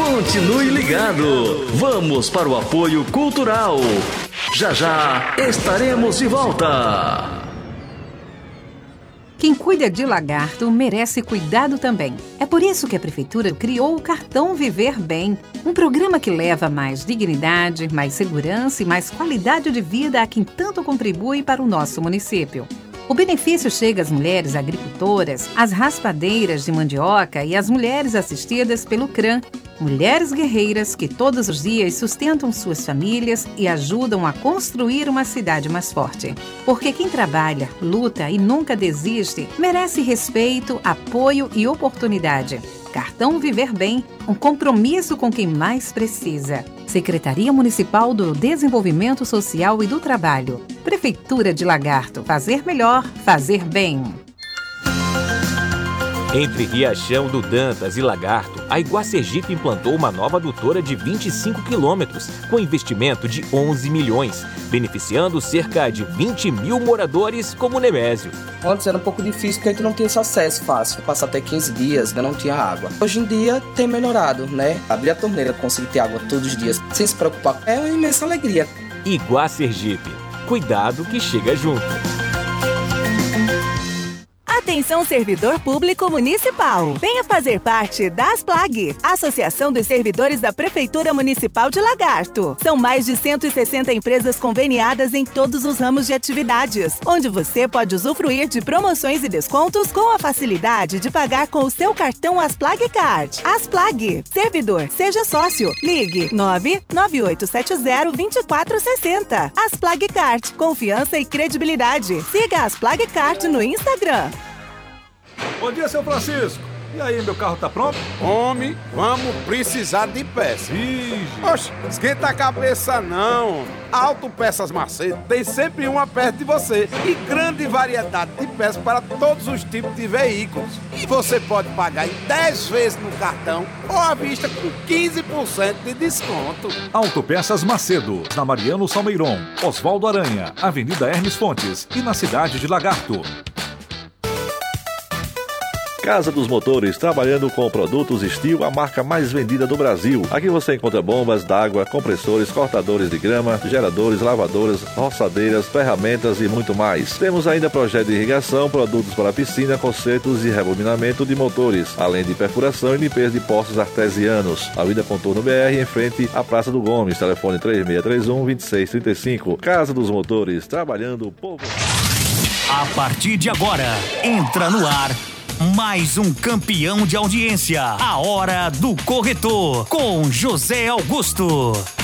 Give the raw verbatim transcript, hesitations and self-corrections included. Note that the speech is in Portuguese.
Continue ligado. Vamos para o apoio cultural. Já já estaremos de volta. Quem cuida de lagarto merece cuidado também. É por isso que a Prefeitura criou o Cartão Viver Bem, um programa que leva mais dignidade, mais segurança e mais qualidade de vida a quem tanto contribui para o nosso município. O benefício chega às mulheres agricultoras, às raspadeiras de mandioca e às mulheres assistidas pelo CRAM, mulheres guerreiras que todos os dias sustentam suas famílias e ajudam a construir uma cidade mais forte. Porque quem trabalha, luta e nunca desiste, merece respeito, apoio e oportunidade. Cartão Viver Bem, um compromisso com quem mais precisa. Secretaria Municipal do Desenvolvimento Social e do Trabalho. Prefeitura de Lagarto. Fazer melhor, fazer bem. Entre Riachão do Dantas e Lagarto, a Iguá Sergipe implantou uma nova adutora de vinte e cinco quilômetros, com investimento de onze milhões, beneficiando cerca de vinte mil moradores como Nemésio. Antes era um pouco difícil porque a gente não tinha esse acesso fácil, passar até quinze dias, ainda não tinha água. Hoje em dia tem melhorado, né? Abrir a torneira, conseguir ter água todos os dias, sem se preocupar, é uma imensa alegria. Iguá Sergipe, cuidado que chega junto. Atenção, servidor público municipal. Venha fazer parte da ASPLAG, Associação dos Servidores da Prefeitura Municipal de Lagarto. São mais de cento e sessenta empresas conveniadas em todos os ramos de atividades, onde você pode usufruir de promoções e descontos com a facilidade de pagar com o seu cartão ASPLAG Card. ASPLAG. Servidor, seja sócio. Ligue nove nove oito sete zero dois quatro seis zero. ASPLAG Card. Confiança e credibilidade. Siga a ASPLAG Card no Instagram. Bom dia, seu Francisco. E aí, meu carro tá pronto? Homem, vamos precisar de peça. Ixi. Oxe, esquenta a cabeça não. Autopeças Macedo tem sempre uma perto de você e grande variedade de peças para todos os tipos de veículos. E você pode pagar em dez vezes no cartão ou à vista com quinze por cento de desconto. Autopeças Macedo, na Mariano Salmeiron, Oswaldo Aranha, Avenida Hermes Fontes e na cidade de Lagarto. Casa dos Motores, trabalhando com produtos Steel, a marca mais vendida do Brasil. Aqui você encontra bombas d'água, compressores, cortadores de grama, geradores, lavadoras, roçadeiras, ferramentas e muito mais. Temos ainda projeto de irrigação, produtos para piscina, consertos e rebobinamento de motores, além de perfuração e limpeza de poços artesianos. Avenida Contorno B R, em frente à Praça do Gomes. Telefone três seis três um, dois seis três cinco. Casa dos Motores, trabalhando o povo. A partir de agora, entra no ar mais um campeão de audiência. A Hora do Corretor, com José Augusto.